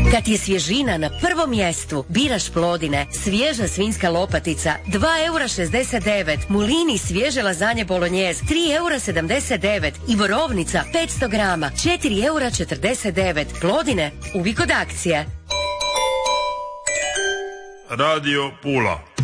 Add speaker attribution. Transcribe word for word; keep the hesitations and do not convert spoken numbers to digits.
Speaker 1: Kad je svježina na prvom mjestu, biraš Plodine. Svježa svinjska lopatica, dva eura šezdeset devet. Mulini svježe lazanje bolognese, tri eura sedamdeset devet. I borovnica, petsto grama, četiri eura četrdeset devet. Plodine, uvijek od akcije.
Speaker 2: Radio Pula.